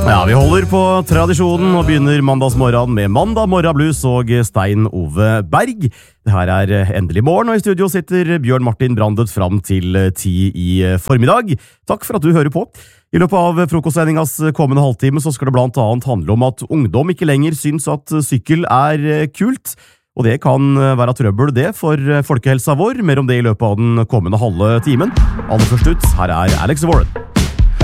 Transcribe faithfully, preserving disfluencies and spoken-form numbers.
Ja, vi holder på tradisjonen og begynner mandagsmorgen med Mandag Morgen Blues og Stein Ove Berg. Det her er endelig morgen, og i studio sitter Bjørn Martin Brandet fram til ti i formiddag. Takk for at du hører på. I løpet av frokostsendingas kommende halvtime så skal det blant annet handle om at ungdom ikke lenger syns at sykkel er kult, og det kan være trøbbel det for folkehelsa vår. Mer om det i løpet av den kommende halve timen. Aller først ut, her er Alex Warren.